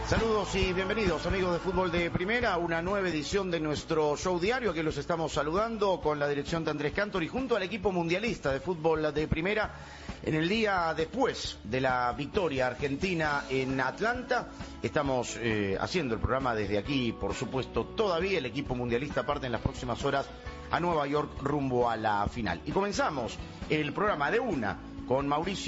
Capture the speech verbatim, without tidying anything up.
Saludos y bienvenidos, amigos de Fútbol de Primera, a una nueva edición de nuestro show diario. Aquí los estamos saludando con la dirección de Andrés Cantor y junto al equipo mundialista de Fútbol de Primera en el día después de la victoria argentina en Atlanta. Estamos eh, haciendo el programa desde aquí, por supuesto. Todavía el equipo mundialista parte en las próximas horas a Nueva York rumbo a la final. Y comenzamos el programa de una con Mauricio